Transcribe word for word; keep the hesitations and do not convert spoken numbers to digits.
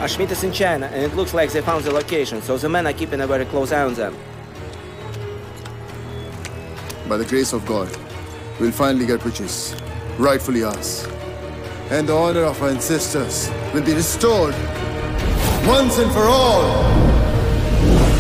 Uh, Schmidt is in China, and it looks like they found the location, so the men are keeping a very close eye on them. By the grace of God, we'll finally get which is rightfully ours. And the honor of our ancestors will be restored once and for all.